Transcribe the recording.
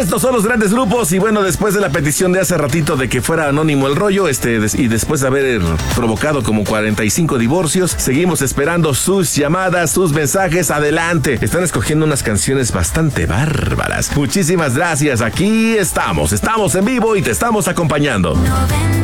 Estos son los grandes grupos y bueno, después de la petición de hace ratito de que fuera anónimo el rollo, y después de haber provocado como 45 divorcios, seguimos esperando sus llamadas, sus mensajes. Adelante. Están escogiendo unas canciones bastante bárbaras. Muchísimas gracias. Aquí estamos en vivo y te estamos acompañando.